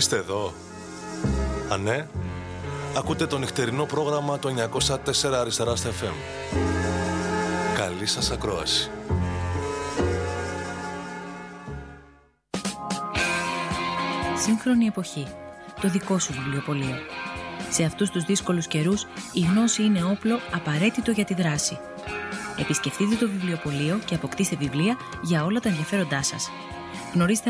Είστε εδώ? Α, ναι. Ακούτε το νυχτερινό πρόγραμμα το 904 αριστερά στα FM. Καλή σας ακρόαση. Σύγχρονη εποχή. Το δικό σου βιβλιοπωλείο. Σε αυτούς τους δύσκολους καιρούς, η γνώση είναι όπλο απαραίτητο για τη δράση. Επισκεφτείτε το βιβλιοπωλείο και αποκτήστε βιβλία για όλα τα ενδιαφέροντά σας. Γνωρίστε